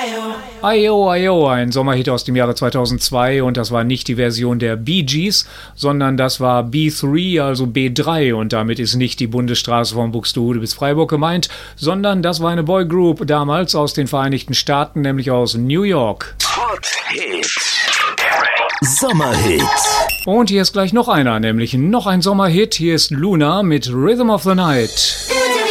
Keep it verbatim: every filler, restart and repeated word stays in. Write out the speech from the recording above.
Ayo, Ayo, ein Sommerhit aus dem Jahre zweitausendzwei und das war nicht die Version der Bee Gees, sondern das war B drei, also B drei und damit ist nicht die Bundesstraße von Buxtehude bis Freiburg gemeint, sondern das war eine Boygroup damals aus den Vereinigten Staaten, nämlich aus New York. Hot Hits. Sommerhit. Und hier ist gleich noch einer, nämlich noch ein Sommerhit. Hier ist Luna mit Rhythm of the Night.